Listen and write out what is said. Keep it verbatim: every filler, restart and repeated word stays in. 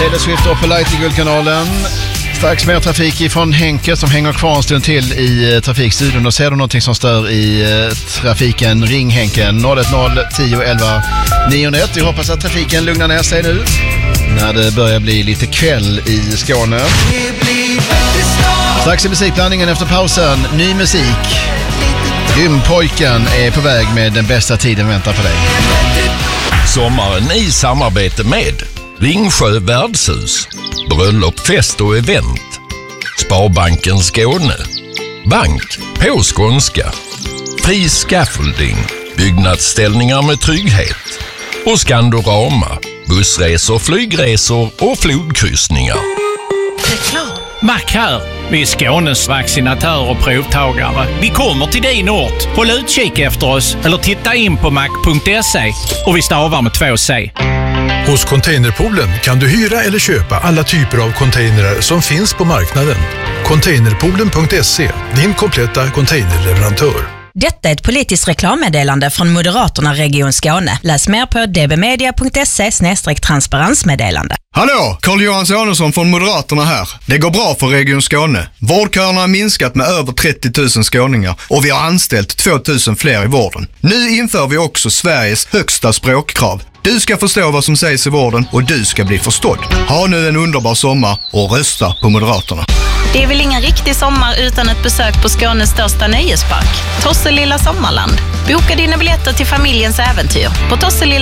Taylor Swift och på Light i Guldkanalen. Strax mer trafik ifrån Henke som hänger kvar en stund till i eh, trafikstudion. Och ser du någonting som stör i eh, trafiken, ring Henke noll ett noll tio elva nio ett. Vi hoppas att trafiken lugnar ner sig nu när det börjar bli lite kväll i Skåne. Strax i musikblandningen efter pausen, ny musik. Gympojken är på väg med den bästa tiden väntar på dig. Sommaren i samarbete med Ringsjö värdshus, bröllop, fest och event, Sparbanken Skåne, bank på skånska, fri scaffolding, byggnadsställningar med trygghet och Skandorama, bussresor, flygresor och flodkryssningar. Mac här. Vi är Skånes vaccinatör och provtagare. Vi kommer till din ort. Håll utkik efter oss eller titta in på mac punkt se och vi stavar med två C. Hos Containerpoolen kan du hyra eller köpa alla typer av containrar som finns på marknaden. Containerpoolen punkt se, din kompletta containerleverantör. Detta är ett politiskt reklammeddelande från Moderaterna Region Skåne. Läs mer på d b media punkt se slash transparensmeddelande. Hallå, Carl-Johan Sonesson från Moderaterna här. Det går bra för Region Skåne. Vårdköerna har minskat med över trettio tusen skåningar och vi har anställt två tusen fler i vården. Nu inför vi också Sveriges högsta språkkrav. Du ska förstå vad som sägs i vården och du ska bli förstådd. Ha nu en underbar sommar och rösta på Moderaterna. Det är väl ingen riktig sommar utan ett besök på Skånes största nöjespark, Tosselilla Sommarland. Boka dina biljetter till familjens äventyr på Tosselilla